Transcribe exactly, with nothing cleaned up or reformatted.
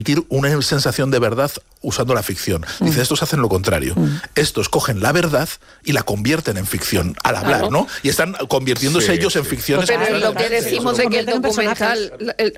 una sensación de verdad usando la ficción. Dice, mm. estos hacen lo contrario. Mm. Estos cogen la verdad y la convierten en ficción al hablar, claro. ¿no? Y están convirtiéndose sí, ellos sí. en ficciones. Pero lo que decimos es que el documental, el,